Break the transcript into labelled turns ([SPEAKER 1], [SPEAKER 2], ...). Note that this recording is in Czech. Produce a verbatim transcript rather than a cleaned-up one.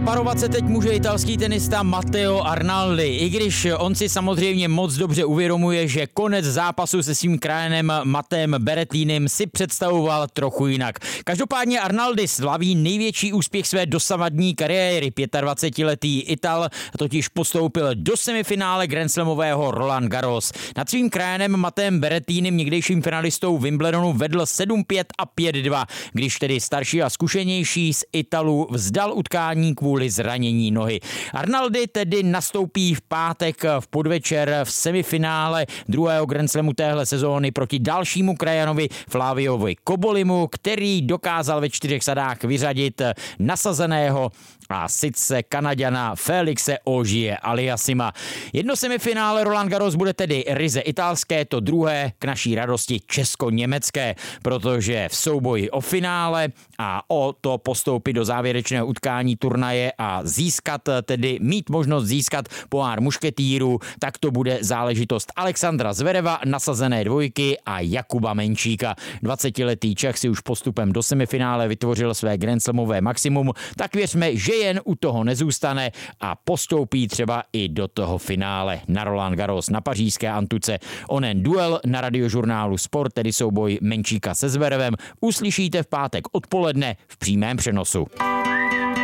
[SPEAKER 1] Zaparovat se teď může italský tenista Matteo Arnaldi, i když on si samozřejmě moc dobře uvědomuje, že konec zápasu se svým krajanem Mattem Berrettinem si představoval trochu jinak. Každopádně Arnaldi slaví největší úspěch své dosavadní kariéry. dvacetiletý Ital totiž postoupil do semifinále grandslamového Roland Garros. Nad svým krajanem Mattem Berrettinem, někdejším finalistou Wimbledonu, vedl sedm pět a pět dva, když tedy starší a zkušenější z Italů vzdal utkání kvůli zranění nohy. Arnaldi tedy nastoupí v pátek v podvečer v semifinále druhého grandslamu téhle sezóny proti dalšímu krajanovi Flaviovi Kobolimu, který dokázal ve čtyřech sadách vyřadit nasazeného a sice Kanaďana Felixe Auger-Aliassima. Jedno semifinále Roland Garros bude tedy ryze italské, to druhé k naší radosti česko-německé, protože v souboji o finále a o to postoupit do závěrečného utkání turnaje a získat, tedy mít možnost získat pohár mušketýrů, tak to bude záležitost Alexandra Zvereva, nasazené dvojky, a Jakuba Menčíka. dvacetiletý Čech si už postupem do semifinále vytvořil své grandslamové maximum, tak věřme, že jen u toho nezůstane a postoupí třeba i do toho finále na Roland Garros na pařížské antuce. Onen duel na radiožurnálu Sport, tedy souboj Menčíka se Zverevem, uslyšíte v pátek odpoledne v přímém přenosu.